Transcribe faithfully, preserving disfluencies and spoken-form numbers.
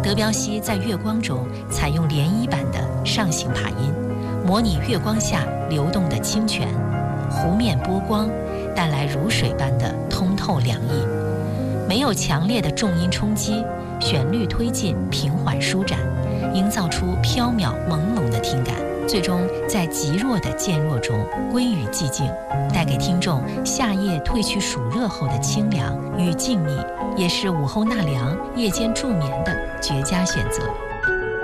德彪西在月光中采用涟漪般的上行爬音，模拟月光下流动的清泉，湖面波光带来如水般的通透凉意。没有强烈的重音冲击，旋律推进平缓舒展，营造出飘渺朦胧的听感，最终在极弱的渐弱中归于寂静，带给听众夏夜褪去暑热后的清凉与静谧，也是午后纳凉、夜间助眠的绝佳选择。